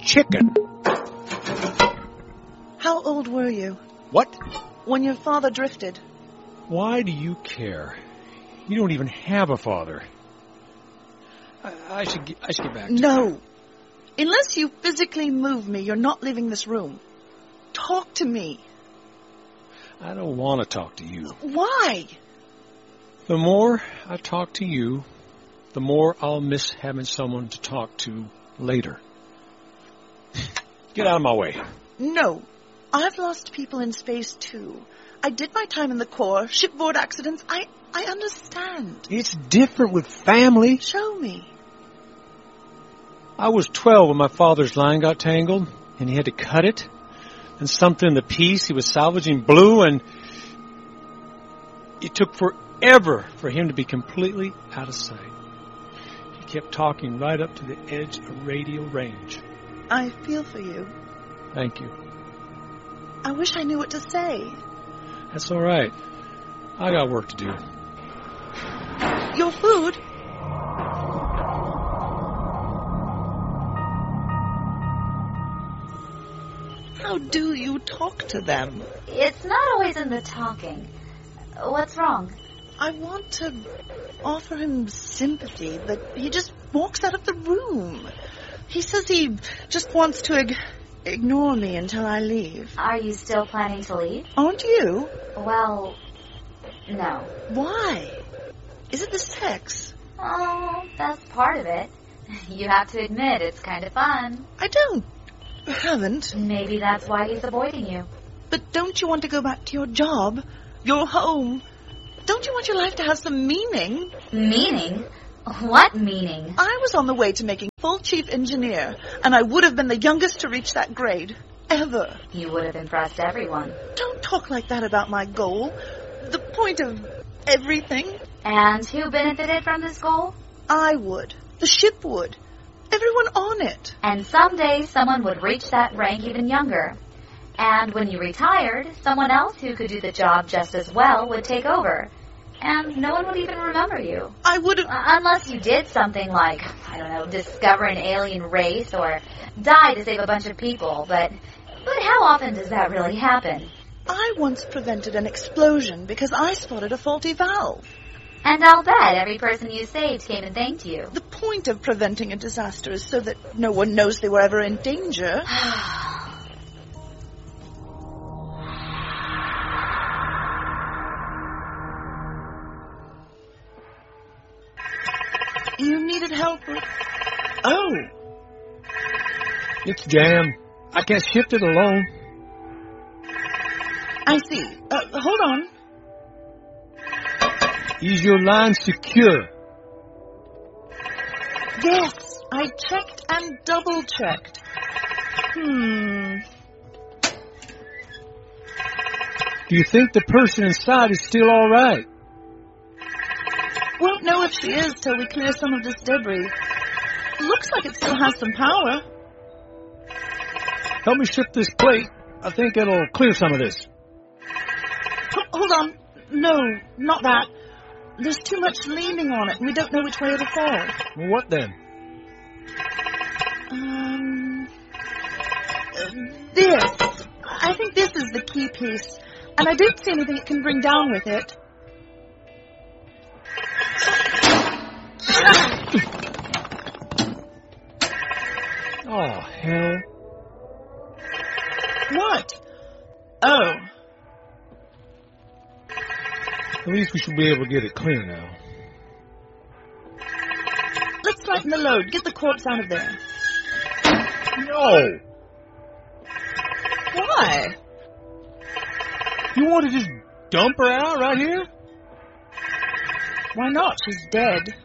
chicken. How old were you? What? When your father drifted. Why do you care? You don't even have a father. I should get back to you. No. Unless you physically move me, you're not leaving this room. Talk to me. I don't want to talk to you. Why? The more I talk to you, the more I'll miss having someone to talk to later. Get out of my way. No. I've lost people in space, too. I did my time in the Corps, shipboard accidents. I understand. It's different with family. Show me. I was 12 when my father's line got tangled, and he had to cut it. And something in the piece he was salvaging blew, and it took forever for him to be completely out of sight. He kept talking right up to the edge of radio range. I feel for you. Thank you. I wish I knew what to say. That's all right. I got work to do. Your food? How do you talk to them? It's not always in the talking. What's wrong? I want to offer him sympathy, but he just walks out of the room. He says he just wants to ignore me until I leave. Are you still planning to leave? Aren't you? Well, no. Why? Is it the sex? Oh, that's part of it. You have to admit it's kind of fun. I haven't. Maybe that's why he's avoiding you. But don't you want to go back to your job? Your home? Don't you want your life to have some meaning? Meaning? What meaning? I was on the way to making full chief engineer, and I would have been the youngest to reach that grade. Ever. You would have impressed everyone. Don't talk like that about my goal. The point of everything. And who benefited from this goal? I would. The ship would. Everyone on it. And someday someone would reach that rank even younger. And when you retired, someone else who could do the job just as well would take over. And no one would even remember you. I would have... Unless you did something like, I don't know, discover an alien race or die to save a bunch of people. But how often does that really happen? I once prevented an explosion because I spotted a faulty valve. And I'll bet every person you saved came and thanked you. The point of preventing a disaster is so that no one knows they were ever in danger. You needed help with... Oh. It's jammed. I can't shift it alone. I see. Hold on. Is your line secure? Yes, I checked and double-checked. Do you think the person inside is still all right? Won't know if she is till we clear some of this debris. Looks like it still has some power. Help me shift this plate. I think it'll clear some of this. Hold on. No, not that. There's too much leaning on it, and we don't know which way it'll fall. Well, what then? This. I think this is the key piece. And I don't see anything it can bring down with it. Oh, hell. What? Oh. At least we should be able to get it clear now. Let's lighten the load. Get the corpse out of there. No! Why? You want to just dump her out right here? Why not? She's dead.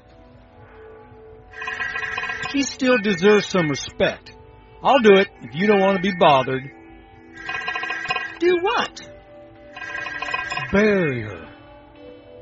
She still deserves some respect. I'll do it if you don't want to be bothered. Do what? Bury her.